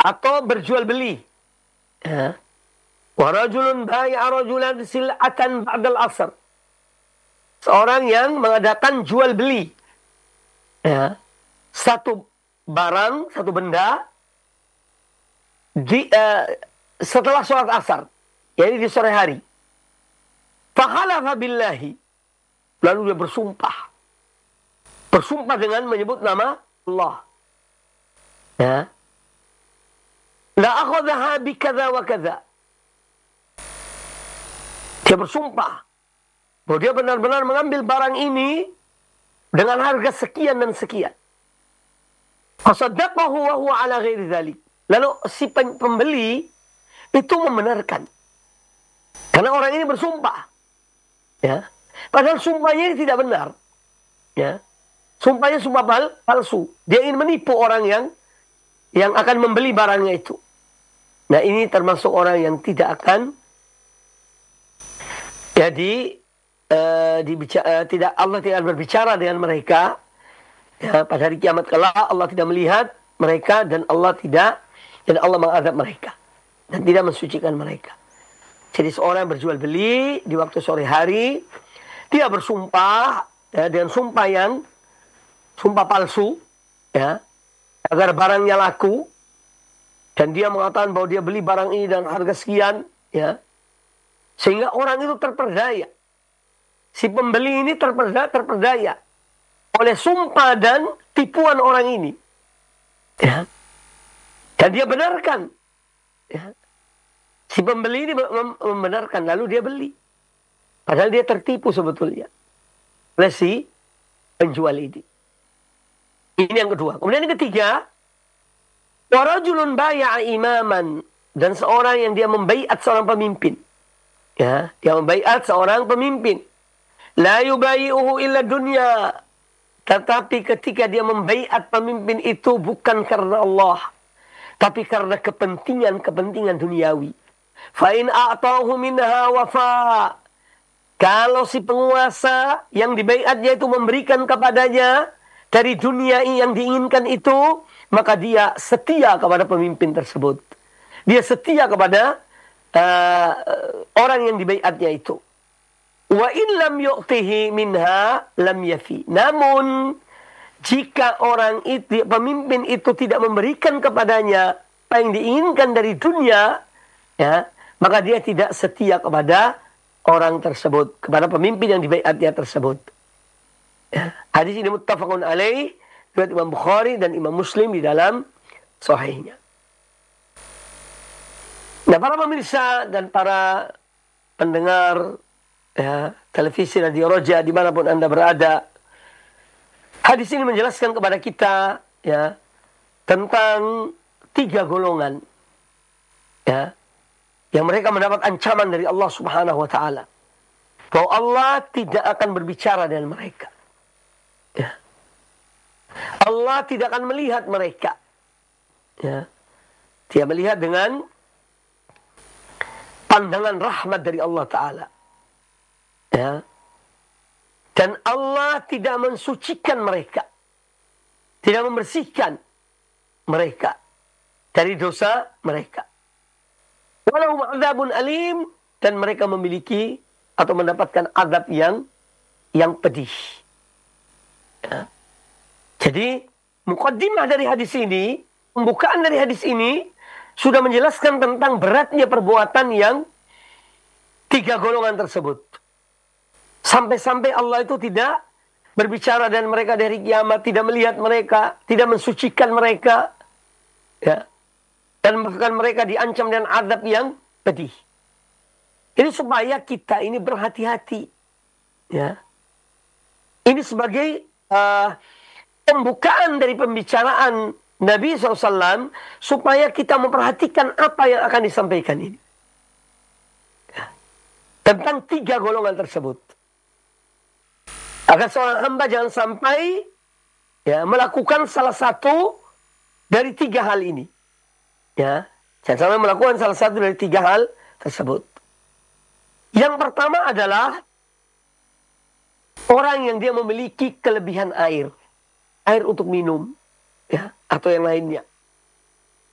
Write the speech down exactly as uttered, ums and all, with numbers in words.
atau berjual beli. Ya. Wa rajulun bai'a rajulan sil'atan ba'dal asr. Seorang yang mengadakan jual beli. Ya. Satu barang, satu benda di uh, setelah sholat asar, yaitu di sore hari. Fakhalafa billahi, lalu dia bersumpah. Bersumpah dengan menyebut nama Allah. Ya. La akhadhaha bi kadza wa kadza. Dia bersumpah bahwa dia benar-benar mengambil barang ini dengan harga sekian dan sekian. Fasaddaqahu wa huwa ala ghairi dzalik. Lalu si pembeli itu membenarkan. Karena orang ini bersumpah. Ya. Padahal sumpahnya ini tidak benar. Ya. Sumpahnya sumpah pal palsu. Dia ingin menipu orang yang yang akan membeli barangnya itu. Nah, ini termasuk orang yang tidak akan jadi uh, dibicara, uh, tidak Allah tidak berbicara dengan mereka. Ya, pada hari kiamat kelak Allah tidak melihat mereka dan Allah tidak dan Allah mengadab mereka dan tidak mensucikan mereka. Jadi seorang berjual beli di waktu sore hari, dia bersumpah ya, dengan sumpah yang sumpah palsu, ya, agar barangnya laku, dan dia mengatakan bahwa dia beli barang ini dan harga sekian, ya, sehingga orang itu terperdaya. Si pembeli ini terperdaya, terperdaya oleh sumpah dan tipuan orang ini, ya, dan dia benarkan, ya. Si pembeli ini membenarkan, lalu dia beli, padahal dia tertipu sebetulnya oleh si penjual ini. Ini yang kedua. Kemudian yang ketiga, warajulun bai'a imaman, dan seorang yang dia membaiat seorang pemimpin. Ya, dia membaiat seorang pemimpin. La yubai'uhu illa dunya. Tetapi ketika dia membaiat pemimpin itu bukan karena Allah, tapi karena kepentingan-kepentingan duniawi. Fa in a'tahu minha wafa. Kalau si penguasa yang dibaiatnya itu memberikan kepadanya dari dunia yang diinginkan itu, maka dia setia kepada pemimpin tersebut. Dia setia kepada uh, orang yang dibaiatnya itu. Wa in lam yu'tihi minha lam yafi. Namun jika orang itu, pemimpin itu tidak memberikan kepadanya apa yang diinginkan dari dunia, ya, maka dia tidak setia kepada orang tersebut, kepada pemimpin yang dibaiatnya tersebut. Ya. Hadis ini muttafaqun alaih, riwayat Imam Bukhari dan Imam Muslim di dalam sahihnya. Nah, para pemirsa dan para pendengar ya, televisi Radio Roja dimanapun Anda berada, hadis ini menjelaskan kepada kita ya tentang tiga golongan ya yang mereka mendapat ancaman dari Allah Subhanahu wa taala. Bahwa Allah tidak akan berbicara dengan mereka. Ya. Allah tidak akan melihat mereka. Ya. Dia melihat dengan pandangan rahmat dari Allah taala. Ya. Dan Allah tidak mensucikan mereka. Tidak membersihkan mereka dari dosa mereka. Walahum adzabun alim, dan mereka memiliki atau mendapatkan azab yang yang pedih. Ya. Jadi mukaddimah dari hadis ini, pembukaan dari hadis ini sudah menjelaskan tentang beratnya perbuatan yang tiga golongan tersebut. Sampai-sampai Allah itu tidak berbicara dengan mereka dari kiamat, tidak melihat mereka, tidak mensucikan mereka, ya. Dan bahkan mereka diancam dengan azab yang pedih. Ini supaya kita ini berhati-hati. Ya. Ini sebagai uh, pembukaan dari pembicaraan Nabi shallallahu alaihi wasallam supaya kita memperhatikan apa yang akan disampaikan ini. Ya. Tentang tiga golongan tersebut. Agar seorang hamba jangan sampai ya, melakukan salah satu dari tiga hal ini. Ya, jangan sampai melakukan salah satu dari tiga hal tersebut. Yang pertama adalah orang yang dia memiliki kelebihan air, air untuk minum, ya, atau yang lainnya.